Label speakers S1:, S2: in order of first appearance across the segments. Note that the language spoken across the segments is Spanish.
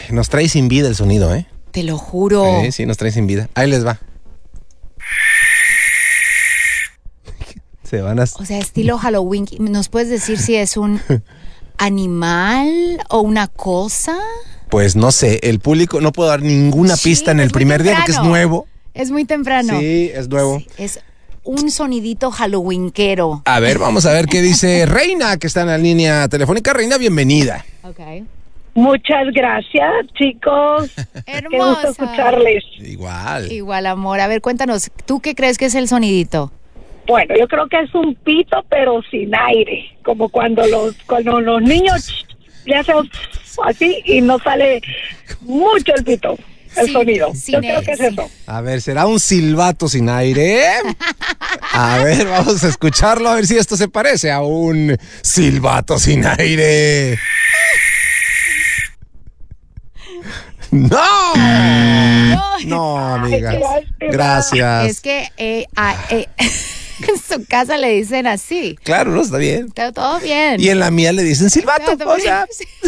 S1: nos trae sin vida el sonido, ¿eh?
S2: Te lo juro.
S1: Sí, nos trae sin vida. Ahí les va. Se van a...
S2: O sea, estilo Halloween. ¿Nos puedes decir si es un animal o una cosa?
S1: Pues no sé, el público no puedo dar ninguna pista en el primer día porque es nuevo.
S2: Es muy temprano.
S1: Sí, es nuevo.
S2: Sí, es un sonidito halloweenquero.
S1: A ver, vamos a ver qué dice Reina, que está en la línea telefónica. Reina, bienvenida.
S2: Okay.
S3: Muchas gracias, chicos.
S2: Hermosa.
S3: Qué gusto escucharles.
S1: Igual,
S2: amor. A ver, cuéntanos, ¿tú qué crees que es el sonidito?
S3: Bueno, yo creo que es un pito, pero sin aire. Como cuando los niños le hacen así y no sale mucho el pito, el sonido. Yo creo que es eso.
S1: A ver, ¿será un silbato sin aire? A ver, vamos a escucharlo, a ver si esto se parece a un silbato sin aire. ¡No! No, amiga. Gracias.
S2: Es que en su casa le dicen así.
S1: Claro, no, está bien.
S2: Está todo bien.
S1: Y en la mía le dicen silbato. O sea.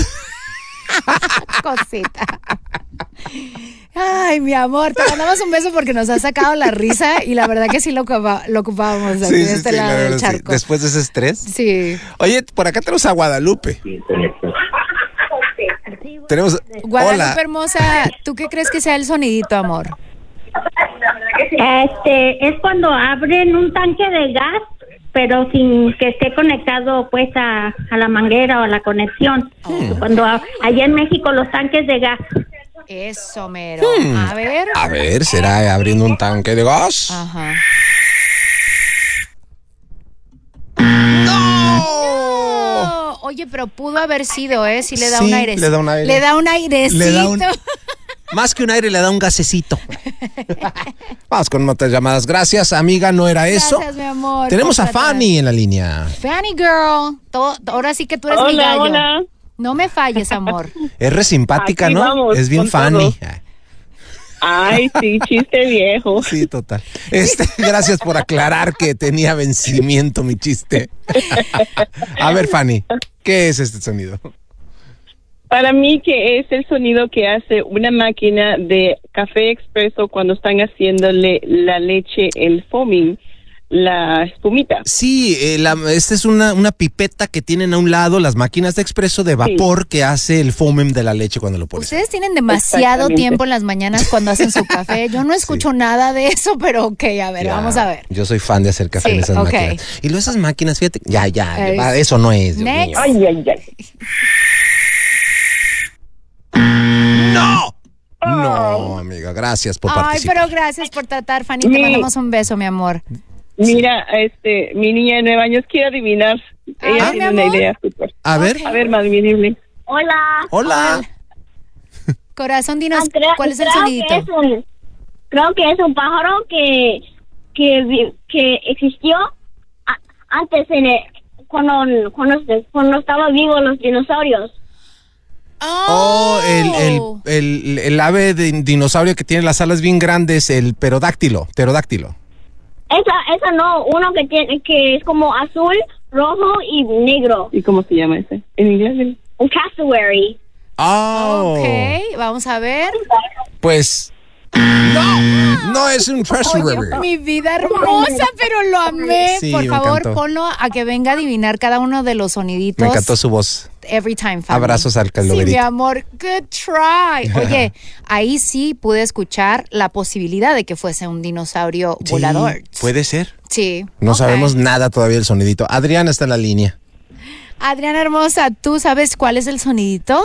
S2: Cosita. Ay, mi amor, te mandamos un beso porque nos ha sacado la risa y la verdad que sí lo ocupábamos aquí de este lado del charco.
S1: Después de ese estrés.
S2: Sí.
S1: Oye, por acá tenemos a Guadalupe. Tenemos...
S2: Guadalupe,
S1: hola.
S2: hermosa, ¿tú qué crees que sea el sonidito, amor?
S4: Es cuando abren un tanque de gas, pero sin que esté conectado pues a la manguera o a la conexión. Cuando allá en México los tanques de gas.
S2: Eso, mero. A ver,
S1: ¿será abriendo un tanque de gas?
S2: Ajá.
S1: ¡No!
S2: Oye, pero pudo haber sido, sí le da un aire.
S1: Le da un aire.
S2: Le da un airecito.
S1: Le da más que un aire, le da un gasecito. Vamos con otras llamadas. Gracias, amiga, no era eso.
S2: Gracias, mi amor.
S1: Tenemos a Fanny en la línea.
S2: Fanny girl. Ahora sí que tú eres mi gallo.
S3: Hola.
S2: No me falles, amor.
S1: Es re simpática,
S3: Aquí
S1: ¿no?
S3: vamos,
S1: Es bien
S3: con
S1: Fanny.
S3: todo. Ay, sí, chiste viejo.
S1: Sí, total. Gracias por aclarar que tenía vencimiento mi chiste. A ver, Fanny, ¿qué es este sonido?
S5: Para mí que es el sonido que hace una máquina de café expreso cuando están haciéndole la leche, el foaming, la espumita.
S1: Sí, esta es una pipeta que tienen a un lado las máquinas de expreso de vapor que hace el foam de la leche cuando lo pones.
S2: Ustedes tienen demasiado tiempo en las mañanas cuando hacen su café. Yo no escucho nada de eso, pero ok, a ver, vamos a ver.
S1: Yo soy fan de hacer café en esas máquinas. Y luego esas máquinas, fíjate, eso no es. Dios mío.
S5: Ay.
S1: ¡No! No, amiga, gracias por participar.
S2: Ay, pero gracias por tratar, Fanny. Te mandamos un beso, mi amor.
S5: Mira, mi niña de 9 años quiere adivinar. Ella tiene una idea súper.
S1: A ver.
S5: A ver, más bien.
S4: Hola.
S2: Corazón, dinos, ¿cuál es el sonidito?
S4: Creo que es un pájaro que existió antes cuando estaban vivos los dinosaurios.
S1: El ave de dinosaurio que tiene las alas bien grandes, el pterodáctilo.
S4: Esa no, uno que es como azul, rojo y negro.
S5: ¿Y cómo se llama ese? ¿En inglés?
S4: Un cassowary.
S2: Ok, vamos a ver.
S1: Pues no es un cassowary.
S2: Mi vida hermosa, pero lo amé.
S1: Sí,
S2: por
S1: me
S2: favor,
S1: encantó.
S2: ponlo a que venga a adivinar cada uno de los soniditos.
S1: Me encantó su voz.
S2: Every time, Fanny.
S1: Abrazos al
S2: Sí,
S1: caloverito.
S2: mi amor, good try. Oye, ahí sí pude escuchar la posibilidad de que fuese un dinosaurio volador.
S1: Puede ser.
S2: Sí.
S1: No
S2: ok.
S1: sabemos nada todavía del sonidito. Adriana está en la línea.
S2: Adriana hermosa, ¿tú sabes cuál es el sonidito?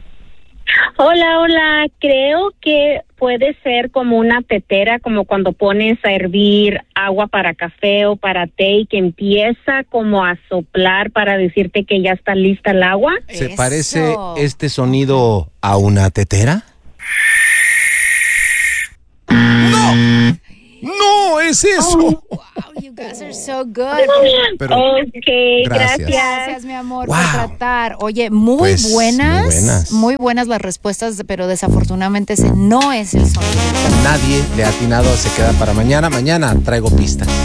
S4: Hola, creo que puede ser como una tetera, como cuando pones a hervir agua para café o para té y que empieza como a soplar para decirte que ya está lista el agua.
S1: ¿Se
S2: Eso.
S1: parece este sonido a una tetera? ¡No es eso!
S2: Wow, you guys are so good.
S1: Pero,
S4: Ok, gracias.
S2: Gracias, mi amor,
S1: Wow.
S2: por tratar. Oye, muy
S1: Pues,
S2: buenas.
S1: muy
S2: Muy buenas las respuestas, pero desafortunadamente ese no es el sonido.
S1: nadie le ha atinado, se queda para mañana. Mañana traigo pistas.